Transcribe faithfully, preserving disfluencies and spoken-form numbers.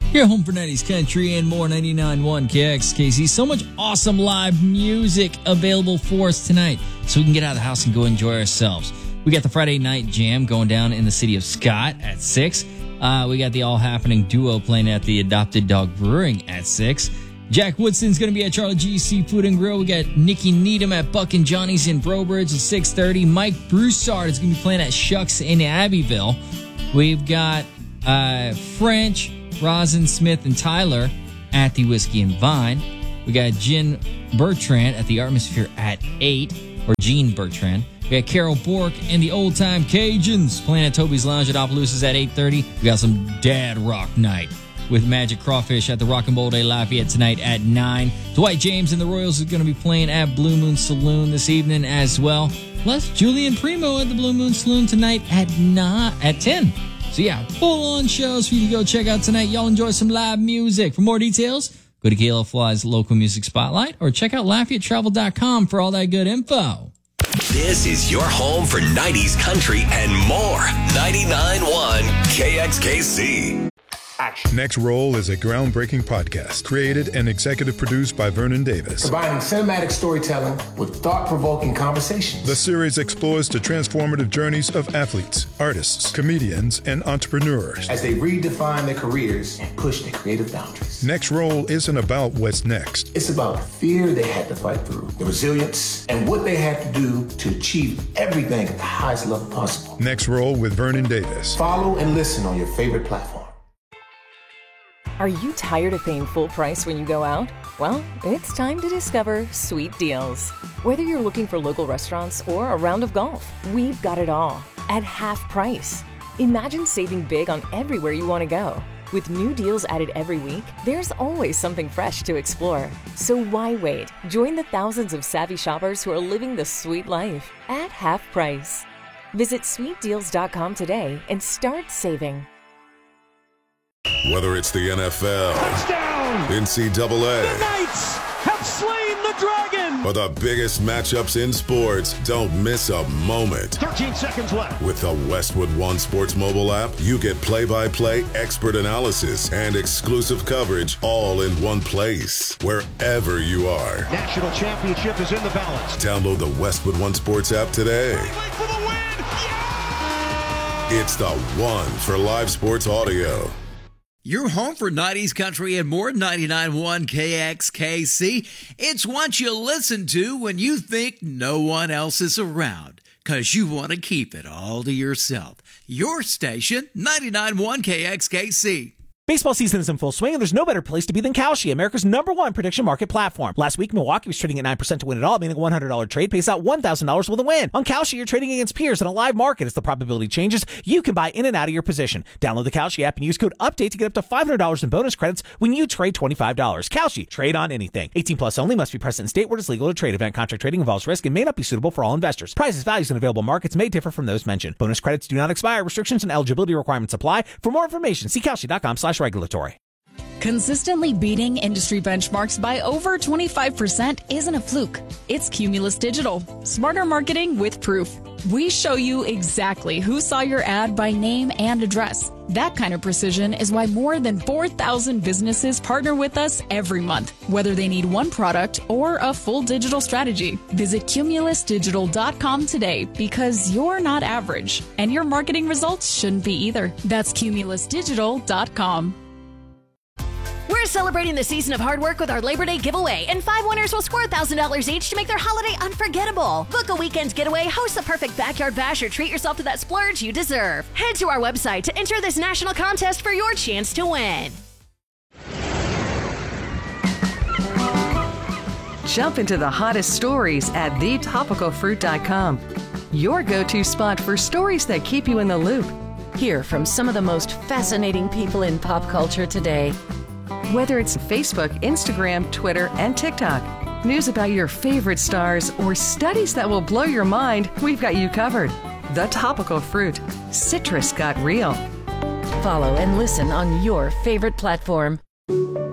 Your home for nineties country and more, ninety-nine point one K X K C. So much awesome live music available for us tonight, so we can get out of the house and go enjoy ourselves. We got the Friday Night Jam going down in the city of Scott at six. Uh, we got the All Happening Duo playing at the Adopted Dog Brewing at six. Jack Woodson's going to be at Charlie G's Seafood and Grill. We got Nikki Needham at Buck and Johnny's in Brobridge at six thirty. Mike Broussard is going to be playing at Shucks in Abbeville. We've got uh, French, Rosin, Smith, and Tyler at the Whiskey and Vine. We got Jen Bertrand at the Artmosphere at eight, or Jean Bertrand. We got Carol Bork and the Old Time Cajuns playing at Toby's Lounge at Opelousas at eight thirty. We got some Dad Rock Night with Magic Crawfish at the Rock and Bowl Day Lafayette tonight at nine. Dwight James and the Royals are going to be playing at Blue Moon Saloon this evening as well. Plus, Julian Primo at the Blue Moon Saloon tonight at nine, at ten. So yeah, full-on shows for you to go check out tonight. Y'all enjoy some live music. For more details, go to K L F Y's Local Music Spotlight or check out Lafayette Travel dot com for all that good info. This is your home for nineties country and more. ninety-nine point one K X K C. Action. Next Roll is a groundbreaking podcast created and executive produced by Vernon Davis. Combining cinematic storytelling with thought-provoking conversations. The series explores the transformative journeys of athletes, artists, comedians, and entrepreneurs as they redefine their careers and push their creative boundaries. Next Roll isn't about what's next. It's about the fear they had to fight through, the resilience, and what they had to do to achieve everything at the highest level possible. Next Roll with Vernon Davis. Follow and listen on your favorite platform. Are you tired of paying full price when you go out? Well, it's time to discover Sweet Deals. Whether you're looking for local restaurants or a round of golf, we've got it all at half price. Imagine saving big on everywhere you want to go. With new deals added every week, there's always something fresh to explore. So why wait? Join the thousands of savvy shoppers who are living the sweet life at half price. Visit sweet deals dot com today and start saving. Whether it's the N F L, touchdown, N C double A, the Knights have slain the dragon, or the biggest matchups in sports, don't miss a moment. thirteen seconds left. With the Westwood One Sports mobile app, you get play-by-play, expert analysis, and exclusive coverage all in one place, wherever you are. National championship is in the balance. Download the Westwood One Sports app today. For the win. Yeah! It's the one for live sports audio. You're home for nineties country and more, ninety-nine point one K X K C. It's what you listen to when you think no one else is around, because you want to keep it all to yourself. Your station, ninety-nine point one K X K C. Baseball season is in full swing, and there's no better place to be than Kalshi, America's number one prediction market platform. Last week, Milwaukee was trading at nine percent to win it all, meaning a one hundred dollars trade pays out one thousand dollars with a win. On Kalshi, you're trading against peers in a live market. As the probability changes, you can buy in and out of your position. Download the Kalshi app and use code UPDATE to get up to five hundred dollars in bonus credits when you trade twenty-five dollars. Kalshi, trade on anything. eighteen plus only, must be present in state where it's legal to trade. Event contract trading involves risk and may not be suitable for all investors. Prices, values, and available markets may differ from those mentioned. Bonus credits do not expire. Restrictions and eligibility requirements apply. For more information, see Kalshi.com slash regulatory. Consistently beating industry benchmarks by over twenty-five percent isn't a fluke. It's Cumulus Digital. Smarter marketing with proof. We show you exactly who saw your ad by name and address. That kind of precision is why more than four thousand businesses partner with us every month, whether they need one product or a full digital strategy. Visit cumulus digital dot com today, because you're not average, and your marketing results shouldn't be either. That's cumulus digital dot com. We're celebrating the season of hard work with our Labor Day giveaway, and five winners will score one thousand dollars each to make their holiday unforgettable. Book a weekend getaway, host the perfect backyard bash, or treat yourself to that splurge you deserve. Head to our website to enter this national contest for your chance to win. Jump into the hottest stories at the topical fruit dot com. Your go-to spot for stories that keep you in the loop. Hear from some of the most fascinating people in pop culture today. Whether it's Facebook, Instagram, Twitter, and TikTok, news about your favorite stars, or studies that will blow your mind, we've got you covered. The Topical Fruit. Citrus got real. Follow and listen on your favorite platform.